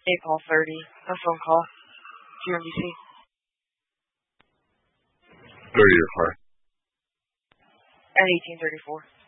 April 30, a phone call to your NBC. 30 or car. At 1834.